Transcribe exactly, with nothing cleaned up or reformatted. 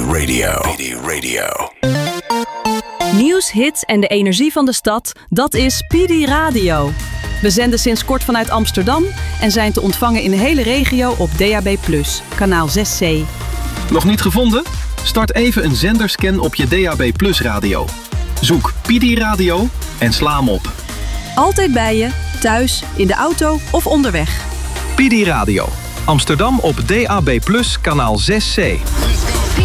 Radio. P D Radio. Nieuws, hits en de energie van de stad, dat is P D Radio. We zenden sinds kort vanuit Amsterdam en zijn te ontvangen in de hele regio op D A B plus, kanaal zes C. Nog niet gevonden? Start even een zenderscan op je D A B plus radio. Zoek P D Radio en sla hem op. Altijd bij je, thuis, in de auto of onderweg. P D Radio. Amsterdam op D A B plus, kanaal zes C.